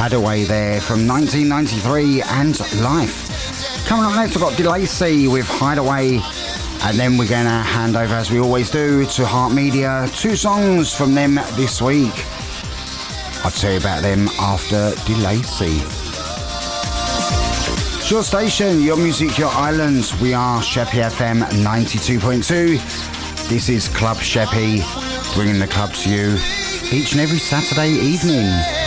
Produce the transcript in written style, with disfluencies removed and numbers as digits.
Hadaway there from 1993 and Life. Coming up next, I've got DeLacy with Hideaway, and then we're going to hand over, as we always do, to Heart Media. 2 songs from them this week. I'll tell you about them after DeLacy. It's your station, your music, your islands. We are Sheppy FM 92.2. This is Club Sheppy, bringing the club to you each and every Saturday evening.